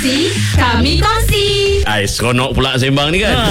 Asasuransi kami kongsi. Seronok pula sembang ni kan.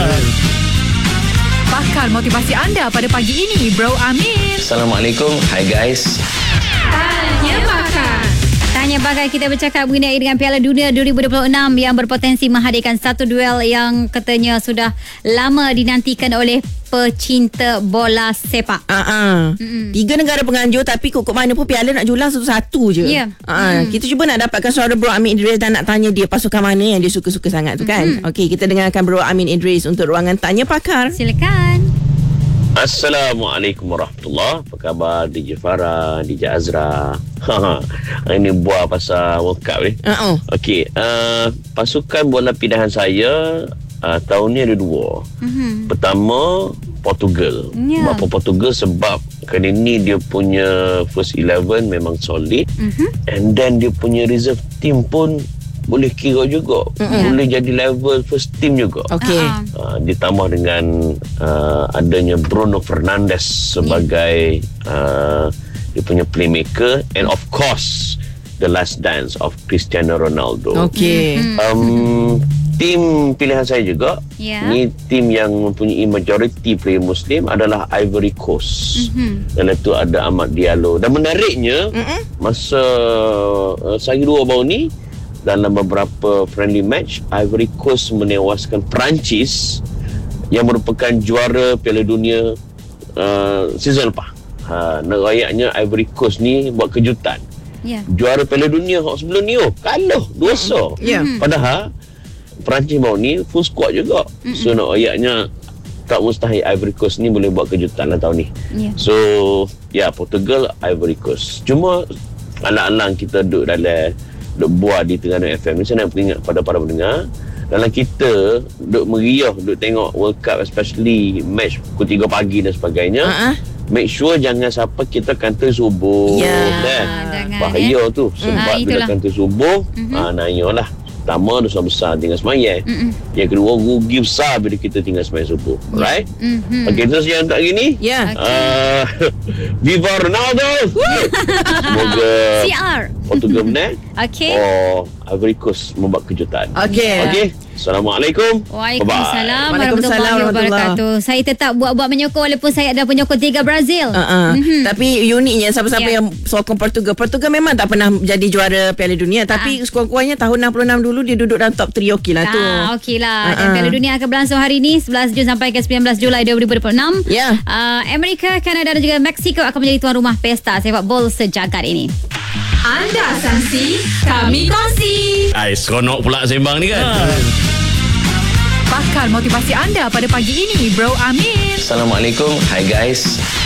Pakar motivasi anda pada pagi ini, Bro Amin. Assalamualaikum. Hi guys. Tanya Pakar. Tanya Pakar, kita bercakap mengenai dengan Piala Dunia 2026 yang berpotensi menghadirkan satu duel yang katanya sudah lama dinantikan oleh pecinta bola sepak. 3 negara penganjur, tapi kok mana pun piala nak julang satu-satu je. Ya. Kita cuba nak dapatkan suara Bro Amin Idris dan nak tanya dia pasukan mana yang dia suka-suka sangat tu kan. Okey, kita dengarkan Bro Amin Idris untuk ruangan Tanya Pakar. Silakan. Assalamualaikum warahmatullahi. Apa khabar DJ Farah, DJ Azra? Ini buat pasal World Cup ni. Okey, pasukan bola pilihan saya tahun ni ada 2. Pertama, Portugal. Kenapa Portugal? Sebab kali ni dia punya first 11 memang solid. And then dia punya reserve team pun boleh kira juga. Boleh jadi level first team juga. Okey. Ditambah dengan adanya Bruno Fernandes sebagai dia punya playmaker, and of course the last dance of Cristiano Ronaldo. Okey. Tim pilihan saya juga, ni tim yang mempunyai majoriti player Muslim adalah Ivory Coast. Dalam tu ada Amad Diallo. Dan menariknya, masa sehari 2 baru ni, dalam beberapa friendly match, Ivory Coast menewaskan Perancis yang merupakan juara Piala Dunia season lepas. Nampaknya Ivory Coast ni buat kejutan. Juara Piala Dunia sebelum ni kalah 2-0. Padahal Perancis baru ni full squad juga. So nampaknya tak mustahil Ivory Coast ni boleh buat kejutan lah tahun ni. So Portugal, Ivory Coast. Cuma alang-alang kita duduk buat di Terengganu FM ni, saya nak peringat pada para pendengar, dalam kita duk meriah, duk tengok World Cup, especially match pukul 3 pagi dan sebagainya, make sure jangan sampai kita kantor subuh. Bahaya tu. Sebab bila kantor subuh, nanya lah. Pertama, dosa besar tinggal semayang. Yang kedua, rugi besar bila kita tinggal semayang subuh. Alright? Okey, terus yang untuk hari ni, Viva Ronaldo. Semoga CR Portugal menang. Okey. Ivory Coast membuat kejutan. Okey. Assalamualaikum. Waalaikumsalam Waalaikumsalam warahmatullahi wabarakatuh. Saya tetap buat menyokong walaupun saya ada penyokong 3 Brazil. Tapi uniknya siapa-siapa yang sokong Portugal memang tak pernah jadi juara Piala Dunia, tapi sekurang-kurangnya tahun 66 dulu dia duduk dalam top 3. Okeylah tu. Okeylah. Dan Piala Dunia akan berlangsung hari ini 11 Jun sampai ke 19 Julai 2026. Amerika, Kanada dan juga Mexico akan menjadi tuan rumah pesta sepak bola sejagat ini. Anda sangsi, kami kongsi. Seronok pula sembang ni kan. Pakar motivasi anda pada pagi ini, Bro Amin. Assalamualaikum. Hi guys.